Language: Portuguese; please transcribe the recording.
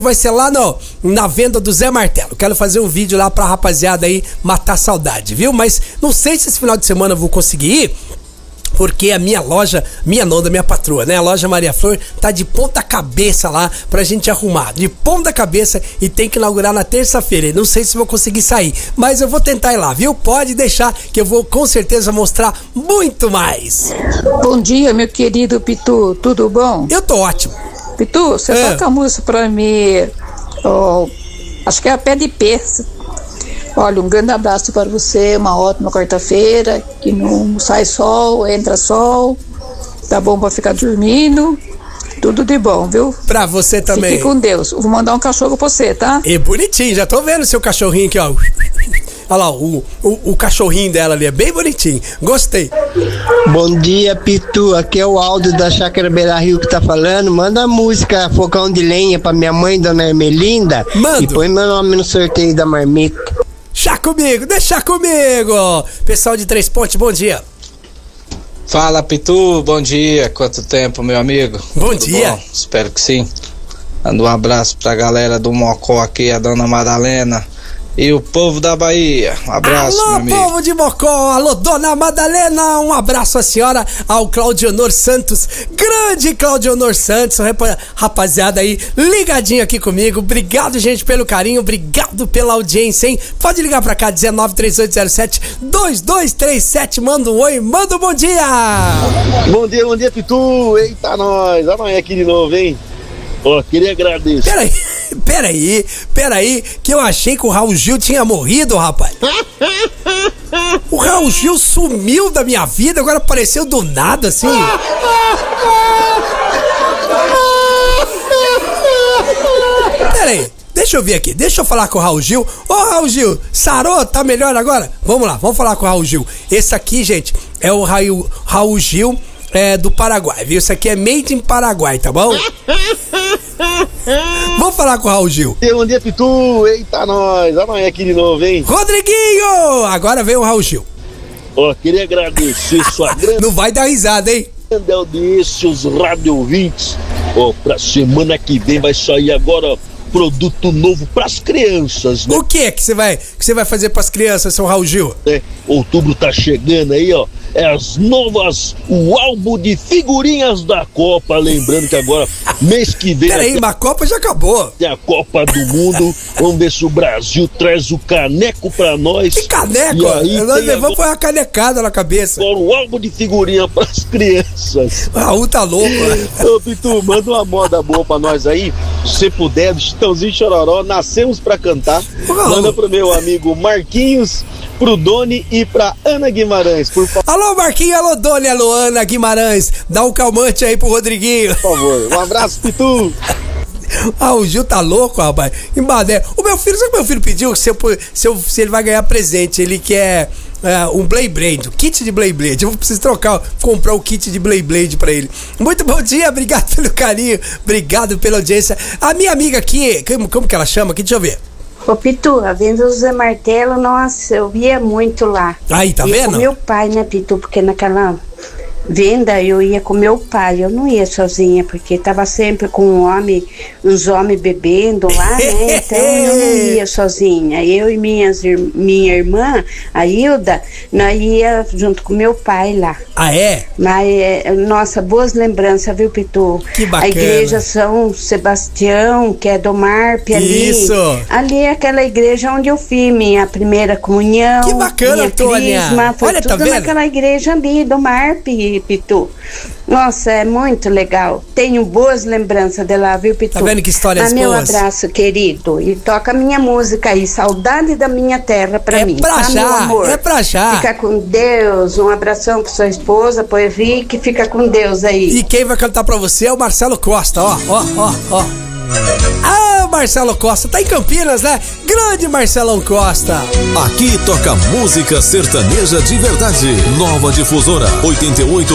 Vai ser lá na venda do Zé Martelo. Quero fazer um vídeo lá pra rapaziada aí matar saudade, viu? Mas não sei se esse final de semana eu vou conseguir ir, porque a minha loja, minha patroa, né? A loja Maria Flor tá de ponta cabeça lá pra gente arrumar. De ponta cabeça, e tem que inaugurar na terça-feira. Não sei se vou conseguir sair, mas eu vou tentar ir lá, viu? Pode deixar que eu vou com certeza mostrar muito mais. Bom dia, meu querido Pitu. Tudo bom? Eu tô ótimo. Pitu, você toca a música pra mim, acho que é a Pé de Peça. Olha, um grande abraço para você, uma ótima quarta-feira, que não sai sol, entra sol, tá bom pra ficar dormindo, tudo de bom, viu? Pra você também. Fique com Deus. Vou mandar um cachorro pra você, tá? E bonitinho, já tô vendo seu cachorrinho aqui, ó. Olha lá, o cachorrinho dela ali, é bem bonitinho, gostei. Bom dia, Pitu, aqui é o Aldo da Chácara Beira Rio que tá falando. Manda a música Fogão de Lenha pra minha mãe, Dona Ermelinda. Mando. E põe meu nome no sorteio da marmita. Deixa comigo. Pessoal de Três Pontes, bom dia. Fala, Pitu, bom dia. Quanto tempo, meu amigo? Bom Tudo dia. Bom? Espero que sim. Manda um abraço pra galera do Mocó aqui, a Dona Madalena e o povo da Bahia. Um abraço, alô, meu amigo. Povo de Mocó, alô, Dona Madalena, um abraço à senhora, ao Claudionor Santos, grande Claudionor Santos, rapaziada aí, ligadinho aqui comigo, obrigado, gente, pelo carinho, obrigado pela audiência, hein? Pode ligar pra cá, 193807-2237, manda um oi, manda um bom dia! Bom dia, Pitu, eita nós, amanhã aqui de novo, hein? Ó, queria agradecer. Peraí, que eu achei que o Raul Gil tinha morrido, rapaz. O Raul Gil sumiu da minha vida, agora apareceu do nada, assim. Peraí, deixa eu ver aqui, deixa eu falar com o Raul Gil. Ô, Raul Gil, sarou? Tá melhor agora? Vamos lá, vamos falar com o Raul Gil. Esse aqui, gente, é o Raul Gil do Paraguai, viu? Isso aqui é made in Paraguai, tá bom? Vamos falar com o Raul Gil. Bom dia, Pitu, eita nós, amanhã aqui de novo, hein? Rodriguinho! Agora vem o Raul Gil. Ó, queria agradecer sua grande... Não vai dar risada, hein? Grande audiência, os rádio ouvintes. Ó, pra semana que vem vai sair agora produto novo pras crianças, né? O que você vai fazer pras crianças, seu Raul Gil? Outubro tá chegando aí, ó. É as novas, o álbum de figurinhas da Copa. Lembrando que agora, mês que vem... Peraí, mas a Copa já acabou. É a Copa do Mundo. Vamos ver se o Brasil traz o caneco pra nós. Que caneco? E aí nós levamos foi uma canecada na cabeça. Agora o álbum de figurinha pras crianças. O Raul tá louco, né? Ô, Pitu, manda uma moda boa pra nós aí. Se você puder, do Chitãozinho Chororó, nascemos pra cantar. Manda pro meu amigo Marquinhos, pro Doni e pra Ana Guimarães, por favor. Alô, Marquinhos, alô, Doni, alô, Ana Guimarães. Dá um calmante aí pro Rodriguinho. Por favor, um abraço, Pitu. Ah, o Gil tá louco, rapaz. O meu filho, sabe o que meu filho pediu? Se ele vai ganhar presente, ele quer um Beyblade, um kit de Beyblade. Eu preciso comprar o kit de Beyblade pra ele. Muito bom dia, obrigado pelo carinho, obrigado pela audiência. A minha amiga aqui, como que ela chama aqui? Deixa eu ver. Ô, Pitu, a venda do Zé Martelo, nossa, eu via muito lá. Aí, tá vendo? Com meu pai, né, Pitu, porque naquela venda eu ia com meu pai, eu não ia sozinha, porque tava sempre com uns homens bebendo lá, né, então eu não ia sozinha. Eu e minha irmã, a Hilda, nós ia junto com meu pai lá. Ah, é? Mas, nossa, boas lembranças, viu, Pitu? Que bacana. A igreja São Sebastião, que é do Marpe ali. Isso. Ali é aquela igreja onde eu fiz minha primeira comunhão. Que bacana, minha Tônia. crisma, foi Olha, tudo tá vendo? naquela igreja ali do Marpe, Pitu. Nossa, é muito legal. Tenho boas lembranças de lá, viu, Pitu? Tá vendo que histórias boas? Meu abraço, querido. E toca a minha música aí, Saudade da Minha Terra pra mim. Pra tá, já, meu amor? é pra já. Fica com Deus. Um abração pra sua esposa, pro Henrique. Fica com Deus aí. E quem vai cantar pra você é o Marcelo Costa, ó. Ah, Marcelo Costa, tá em Campinas, né? Grande Marcelão Costa. Aqui toca música sertaneja de verdade. Nova Difusora 88.